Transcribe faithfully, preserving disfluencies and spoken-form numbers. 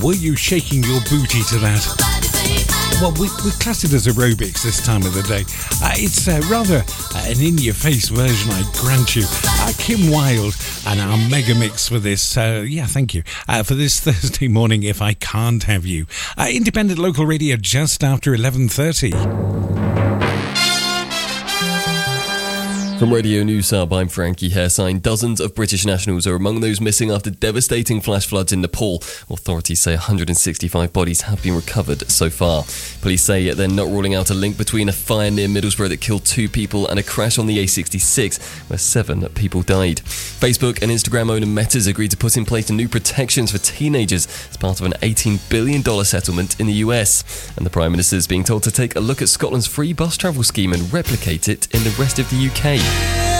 Were you shaking your booty to that? Well, we, we class it as aerobics this time of the day. Uh, it's uh, rather uh, an in-your-face version, I grant you. Uh, Kim Wilde and our mega mix for this, uh, yeah, thank you, uh, for this Thursday morning, If I Can't Have You. Uh, independent local radio just after eleven thirty. From Radio News Hub, I'm Frankie Hairsign. Dozens of British nationals are among those missing after devastating flash floods in Nepal. Authorities say one hundred sixty-five bodies have been recovered so far. Police say they're not ruling out a link between a fire near Middlesbrough that killed two people and a crash on the A sixty-six where seven people died. Facebook and Instagram owner Meta's agreed to put in place new protections for teenagers as part of an eighteen billion dollars settlement in the U S. And the Prime Minister is being told to take a look at Scotland's free bus travel scheme and replicate it in the rest of the U K.